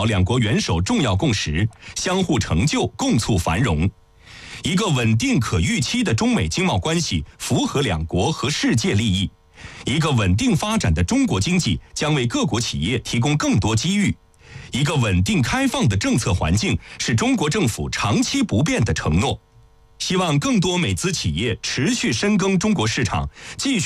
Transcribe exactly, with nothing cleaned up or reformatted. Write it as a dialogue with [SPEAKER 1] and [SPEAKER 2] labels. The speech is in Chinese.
[SPEAKER 1] 表两国元首重要共识，相互成就，共促繁荣。一个稳定可预期的中美经贸关系符合两国和世界利益。一个稳定发展的中国经济将为各国企业提供更多机遇。一个稳定开放的政策环境是中国政府长期不变的承诺。希望更多美资企业持续深耕中国市场，继续